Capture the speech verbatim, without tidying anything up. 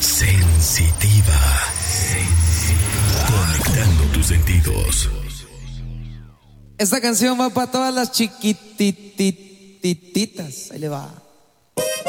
Sensitiva. Sensitiva. Conectando tus sentidos. Esta canción va para todas las chiquitititas. Ahí le va.